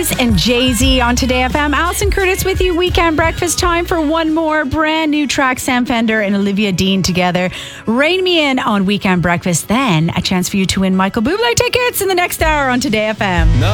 And Jay-Z on Today FM. Alison Curtis with you. Weekend breakfast time for one more brand new track. Sam Fender and Olivia Dean together. Rein me in on Weekend Breakfast. Then a chance for you to win Michael Bublé tickets in the next hour on Today FM.